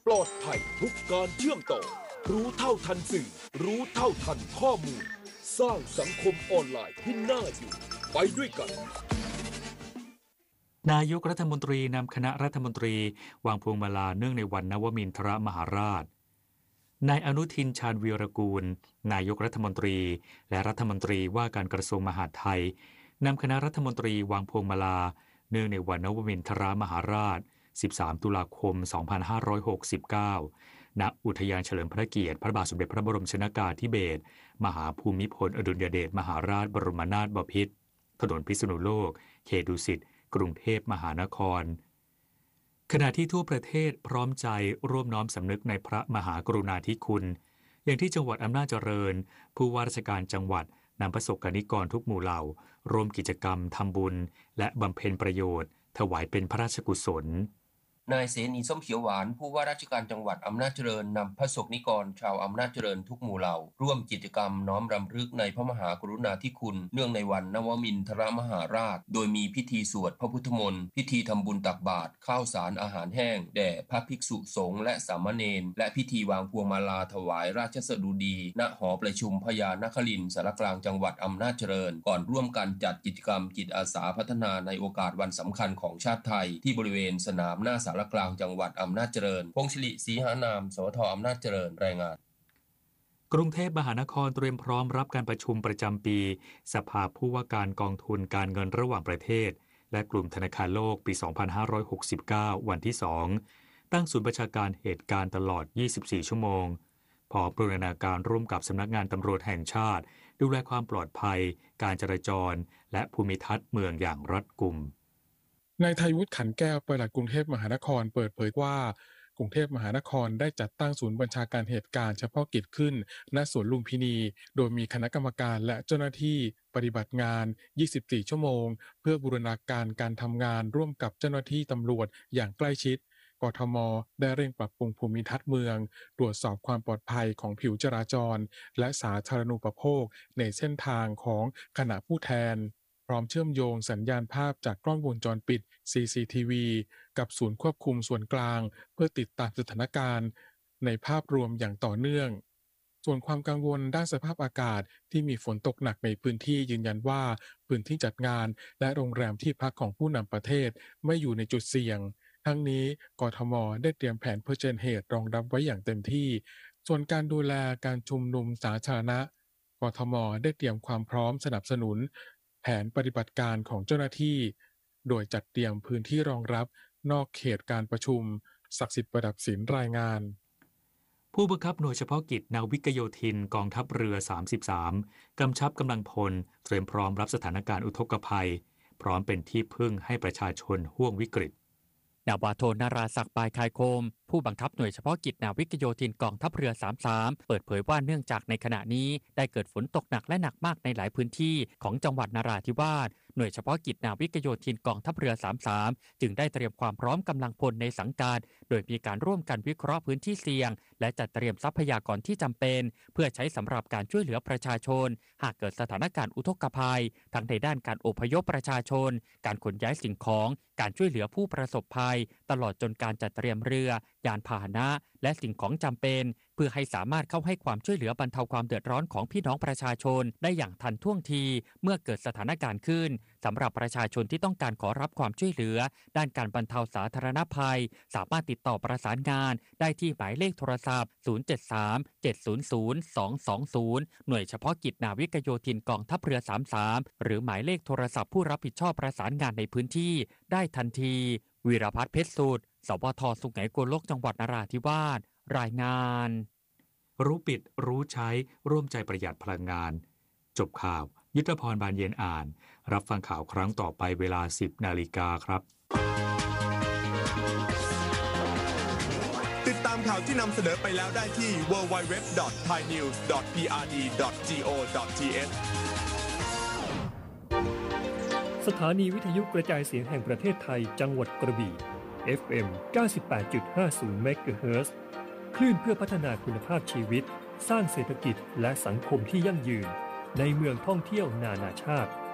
ปลอดภัยทุกการเชื่อมต่อรู้เท่าทันสื่อรู้เท่าทันข้อมูลสร้างสังคมออนไลน์ที่น่าอยู่ไปด้วยกันนายกรัฐมนตรีนำคณะรัฐมนตรีวางพวงมาลาเนื่องในวันนวมินทรมหาราชนายอนุทินชาญวีรกูลนายกรัฐมนตรีและรัฐมนตรีว่าการกระทรวงมหาดไทยนำคณะรัฐมนตรีวางพวงมาลาเนื่องในวันนวมินทรมหาราช13 ตุลาคม 2569 ณ อุทยานเฉลิมพระเกียรติพระบาทสมเด็จพระบรมชนกาธิเบศรมหาภูมิพลอดุลยเดชมหาราชบรมนาถบพิตรถนนพิษณุโลกเขตดุสิตกรุงเทพมหานครขณะที่ทั่วประเทศพร้อมใจร่วมน้อมสำนึกในพระมหากรุณาธิคุณอย่างที่จังหวัดอำนาจเจริญผู้ว่าราชการจังหวัดนำประสบกนิกรทุกหมู่เหล่าร่วมกิจกรรมทำบุญและบำเพ็ญประโยชน์ถวายเป็นพระราชกุศลนายเสนีส้มเขียวหวานผู้ว่าราชการจังหวัดอำนาจเจริญนำพระสงฆ์นิกรชาวอำนาจเจริญทุกหมู่เหล่าร่วมกิจกรรมน้อมรำลึกในพระมหากรุณาธิคุณเนื่องในวันนวมินทรมหาราชโดยมีพิธีสวดพระพุทธมนต์พิธีทำบุญตักบาตรข้าวสารอาหารแห้งแด่พระภิกษุสงฆ์และสามเณรและพิธีวางพวงมาลาถวายราชสดุดีณหอประชุมพญานครินทร์สารกลางจังหวัดอำนาจเจริญก่อนร่วมกันจัดกิจกรรมจิตอาสาพัฒนาในโอกาสวันสำคัญของชาติไทยที่บริเวณสนามหน้าสารกลางจังหวัดอำนาจเจริญพงศิริศรีหานามสวท.อำนาจเจริญรายงานกรุงเทพมหานครเตรียมพร้อมรับการประชุมประจำปีสภาผู้ว่าการกองทุนการเงินระหว่างประเทศและกลุ่มธนาคารโลกปี 2569 วันที่ 2 ตั้งศูนย์ประชาการเหตุการณ์ตลอด 24 ชั่วโมงพร้อมบูรณาการร่วมกับสำนักงานตำรวจแห่งชาติดูแลความปลอดภัยการจราจรและภูมิทัศน์เมืองอย่างรัดกุมนายไทยวุฒิขันแก้วปลัดกรุงเทพมหานครเปิดเผยว่ากรุงเทพมหานครได้จัดตั้งศูนย์บัญชาการเหตุการณ์เฉพาะกิจขึ้นณสวนลุมพินีโดยมีคณะกรรมการและเจ้าหน้าที่ปฏิบัติงาน 24 ชั่วโมงเพื่อบูรณาการการทำงานร่วมกับเจ้าหน้าที่ตำรวจอย่างใกล้ชิดกทม.ได้เร่งปรับปรุงภูมิทัศน์เมืองตรวจสอบความปลอดภัยของผิวจราจรและสาธารณูปโภคในเส้นทางของคณะผู้แทนพร้อมเชื่อมโยงสัญญาณภาพจากกล้องวงจรปิด CCTV กับศูนย์ควบคุมส่วนกลางเพื่อติดตามสถานการณ์ในภาพรวมอย่างต่อเนื่องส่วนความกังวลด้านสภาพอากาศที่มีฝนตกหนักในพื้นที่ยืนยันว่าพื้นที่จัดงานและโรงแรมที่พักของผู้นำประเทศไม่อยู่ในจุดเสี่ยงทั้งนี้กทม.ได้เตรียมแผนเผชิญเหตุรองรับไว้อย่างเต็มที่ส่วนการดูแลการชุมนุมสาธารณะกทม.ได้เตรียมความพร้อมสนับสนุนแผนปฏิบัติการของเจ้าหน้าที่โดยจัดเตรียมพื้นที่รองรับนอกเขตการประชุมศักดิ์สิทธิ์ประดับศิลป์รายงานผู้บังคับหน่วยเฉพาะกิจนาวิกโยธินกองทัพเรือ 33 กำชับกำลังพลเตรียมพร้อมรับสถานการณ์อุทกภัยพร้อมเป็นที่พึ่งให้ประชาชนห่วงวิกฤตนาวาโทนาราศักดิ์ปายคายโคมผู้บังคับหน่วยเฉพาะกิจนาวิกโยธินกองทัพเรือ 33 เปิดเผยว่าเนื่องจากในขณะนี้ได้เกิดฝนตกหนักและหนักมากในหลายพื้นที่ของจังหวัดนราธิวาสหน่วยเฉพาะกิจนาวิกโยธินกองทัพเรือ 33 จึงได้เตรียมความพร้อมกำลังพลในสังกัดโดยมีการร่วมกันวิเคราะห์พื้นที่เสี่ยงและจัดเตรียมทรัพยากรที่จำเป็นเพื่อใช้สำหรับการช่วยเหลือประชาชนหากเกิดสถานการณ์อุทกภัยทั้งในด้านการอพยพประชาชนการขนย้ายสิ่งของการช่วยเหลือผู้ประสบภัยตลอดจนการจัดเตรียมเรือยานพาหนะและสิ่งของจำเป็นเพื่อให้สามารถเข้าให้ความช่วยเหลือบรรเทาความเดือดร้อนของพี่น้องประชาชนได้อย่างทันท่วงทีเมื่อเกิดสถานการณ์ขึ้นสำหรับประชาชนที่ต้องการขอรับความช่วยเหลือด้านการบรรเทาสาธารณภัยสามารถติดต่อประสานงานได้ที่หมายเลขโทรศัพท์ 073-700-220 หน่วยเฉพาะกิจนาวิกโยธินกองทัพเรือ 33 หรือหมายเลขโทรศัพท์ผู้รับผิดชอบประสานงานในพื้นที่ได้ทันทีวีรพัฒน์เพชรสุดสวท.สุไหงโกลกจังหวัดนราธิวาสรายงานรู้ปิดรู้ใช้ร่วมใจประหยัดพลังงานจบข่าวยุทธพรบานเย็นอ่านรับฟังข่าวครั้งต่อไปเวลา 10 นาฬิกาครับติดตามข่าวที่นำเสนอไปแล้วได้ที่ www.thainews.prd.go.th สถานีวิทยุกระจายเสียงแห่งประเทศไทยจังหวัดกระบี่ FM 98.50 เมกะเฮิรตซ์คลื่นเพื่อพัฒนาคุณภาพชีวิตสร้างเศรษฐกิจและสังคมที่ยั่งยืนในเมืองท่องเที่ยวนานาชาติ